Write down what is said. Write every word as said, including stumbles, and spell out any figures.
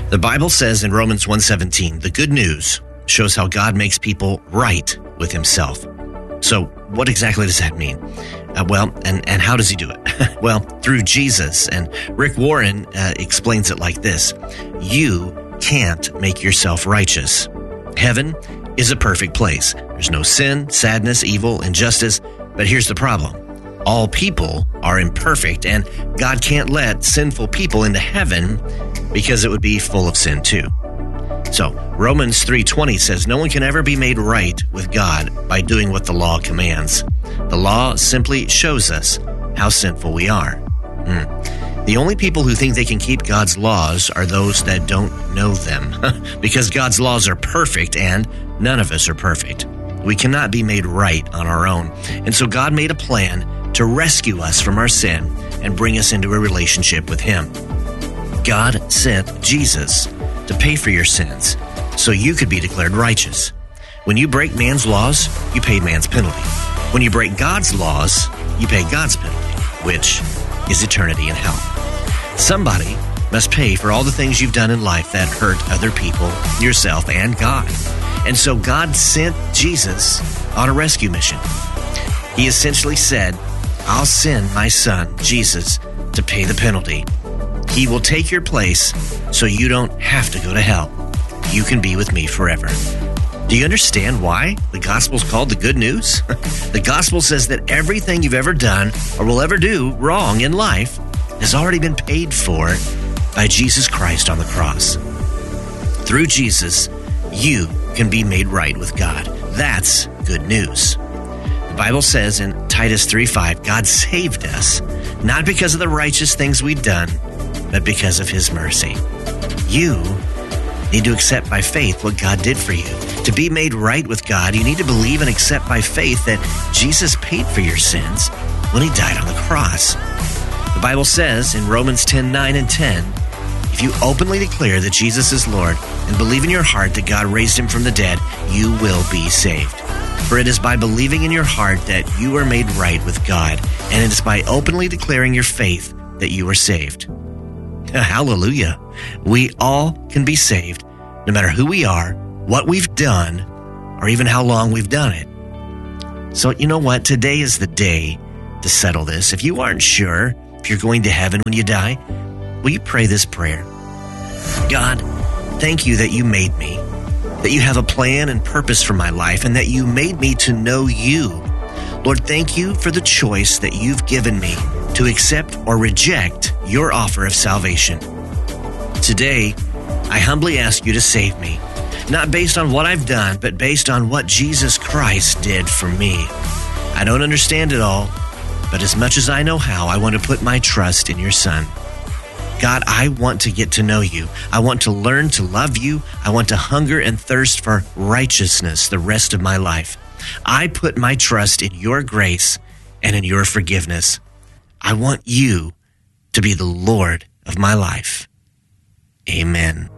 The Bible says in Romans one seventeen, the good news shows how God makes people right with himself. So what exactly does that mean? Uh, well, and, and how does he do it? Well, through Jesus. And Rick Warren uh, explains it like this. You can't make yourself righteous. Heaven is a perfect place. There's no sin, sadness, evil, injustice. But here's the problem. All people are imperfect, and God can't let sinful people into heaven because it would be full of sin too. So Romans three twenty says no one can ever be made right with God by doing what the law commands. The law simply shows us how sinful we are. Mm. The only people who think they can keep God's laws are those that don't know them, because God's laws are perfect and none of us are perfect. We cannot be made right on our own. And so God made a plan to rescue us from our sin and bring us into a relationship with him. God sent Jesus to pay for your sins so you could be declared righteous. When you break man's laws, you pay man's penalty. When you break God's laws, you pay God's penalty, which is eternity in hell. Somebody must pay for all the things you've done in life that hurt other people, yourself, and God. And so God sent Jesus on a rescue mission. He essentially said, I'll send my son, Jesus, to pay the penalty. He will take your place so you don't have to go to hell. You can be with me forever. Do you understand why the gospel is called the good news? The gospel says that everything you've ever done or will ever do wrong in life has already been paid for by Jesus Christ on the cross. Through Jesus, you can be made right with God. That's good news. The Bible says in Titus three five, God saved us, not because of the righteous things we'd done, but because of his mercy. You need to accept by faith what God did for you. To be made right with God, you need to believe and accept by faith that Jesus paid for your sins when he died on the cross. The Bible says in Romans ten nine and ten, if you openly declare that Jesus is Lord and believe in your heart that God raised him from the dead, you will be saved. For it is by believing in your heart that you are made right with God, and it is by openly declaring your faith that you are saved. Hallelujah. We all can be saved, no matter who we are, what we've done, or even how long we've done it. So you know what? Today is the day to settle this. If you aren't sure if you're going to heaven when you die, will you pray this prayer? God, thank you that you made me, that you have a plan and purpose for my life, and that you made me to know you. Lord, thank you for the choice that you've given me to accept or reject your offer of salvation. Today, I humbly ask you to save me, not based on what I've done, but based on what Jesus Christ did for me. I don't understand it all, but as much as I know how, I want to put my trust in your Son. God, I want to get to know you. I want to learn to love you. I want to hunger and thirst for righteousness the rest of my life. I put my trust in your grace and in your forgiveness. I want you to be the Lord of my life. Amen.